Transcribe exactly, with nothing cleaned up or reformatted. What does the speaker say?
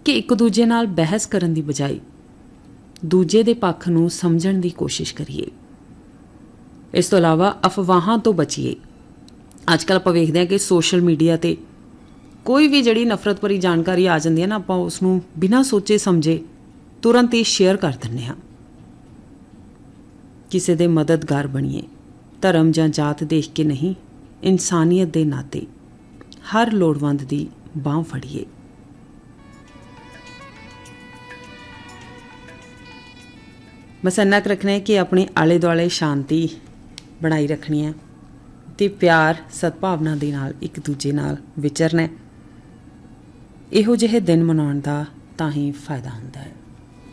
कि एक दूजे नाल बहस करन दी बजाय दूजे दे पक्ष नूं समझण दी कोशिश करिए। इस तो इलावा अफवाहां तो बचीए। अजकल आपां वेखदे हां कि सोशल मीडिया ते कोई भी जिहड़ी नफरत भरी जानकारी आ जांदी है ना, आपां उसनूं बिना सोचे समझे तुरंत ही शेयर कर दिंदे हां। किसी दे मददगार बणीए, धर्म जां जात देख के नहीं, इंसानियत दे नाते हर लोड़वंद दी बांह फड़ीए। बस इन्ना क रखना है कि अपने आले दुआले शांति बनाई रखनी है ते प्यार सद्भावना दे नाल एक दूजे नाल विचरना है। इहो जिहे दिन मनाउण दा तां ही फायदा हुंदा है।